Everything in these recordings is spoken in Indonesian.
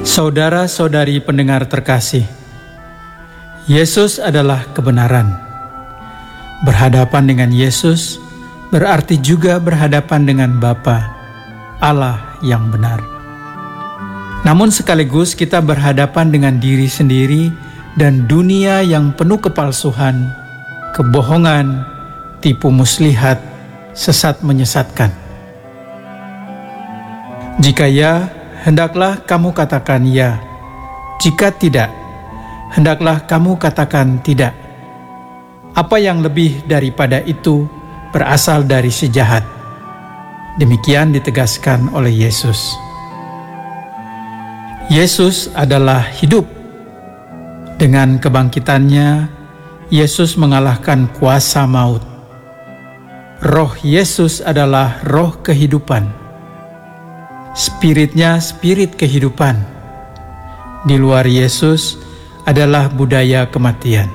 Saudara-saudari pendengar terkasih, Yesus adalah kebenaran. Berhadapan dengan Yesus berarti juga berhadapan dengan Bapa, Allah yang benar. Namun sekaligus kita berhadapan dengan diri sendiri dan dunia yang penuh kepalsuan, kebohongan, tipu muslihat, sesat menyesatkan. Jika ya, hendaklah kamu katakan ya. Jika tidak, hendaklah kamu katakan tidak. Apa yang lebih daripada itu berasal dari si jahat. Demikian ditegaskan oleh Yesus. Yesus adalah hidup. Dengan kebangkitannya, Yesus mengalahkan kuasa maut. Roh Yesus adalah roh kehidupan. Spiritnya spirit kehidupan. Di luar Yesus adalah budaya kematian.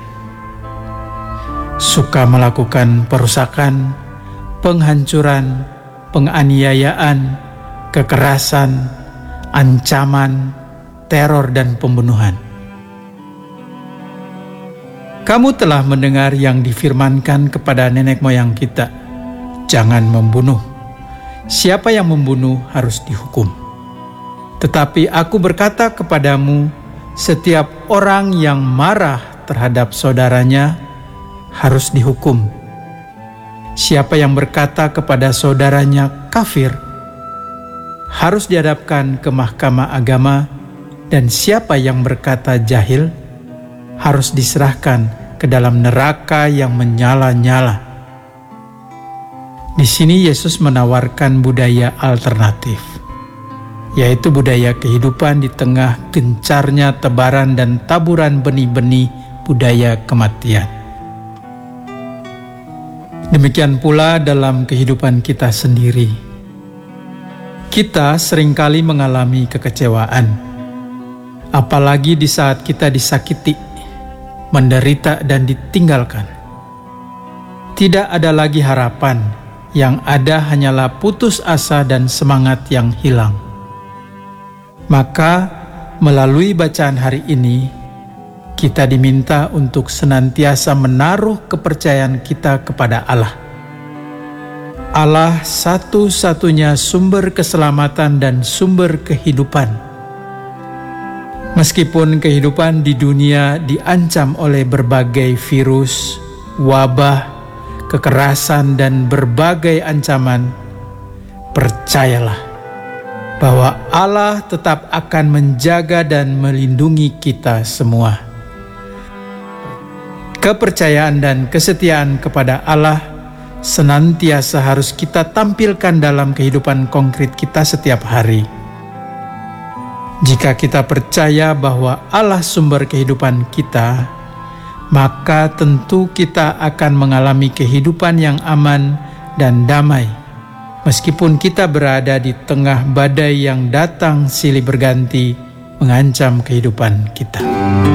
Suka melakukan perusakan, penghancuran, penganiayaan, kekerasan, ancaman, teror dan pembunuhan. Kamu telah mendengar yang difirmankan kepada nenek moyang kita, jangan membunuh. Siapa yang membunuh harus dihukum. Tetapi aku berkata kepadamu, setiap orang yang marah terhadap saudaranya harus dihukum. Siapa yang berkata kepada saudaranya kafir, harus dihadapkan ke mahkamah agama, dan siapa yang berkata jahil, harus diserahkan ke dalam neraka yang menyala-nyala. Di sini Yesus menawarkan budaya alternatif, yaitu budaya kehidupan di tengah gencarnya tebaran dan taburan benih-benih budaya kematian. Demikian pula dalam kehidupan kita sendiri. Kita seringkali mengalami kekecewaan, apalagi di saat kita disakiti, menderita dan ditinggalkan. Tidak ada lagi harapan, yang ada hanyalah putus asa dan semangat yang hilang. Maka melalui bacaan hari ini, kita diminta untuk senantiasa menaruh kepercayaan kita kepada Allah. Allah satu-satunya sumber keselamatan dan sumber kehidupan. Meskipun kehidupan di dunia diancam oleh berbagai virus, wabah, kekerasan dan berbagai ancaman, percayalah bahwa Allah tetap akan menjaga dan melindungi kita semua. Kepercayaan dan kesetiaan kepada Allah senantiasa harus kita tampilkan dalam kehidupan konkret kita setiap hari. Jika kita percaya bahwa Allah sumber kehidupan kita, maka tentu kita akan mengalami kehidupan yang aman dan damai, meskipun kita berada di tengah badai yang datang silih berganti mengancam kehidupan kita.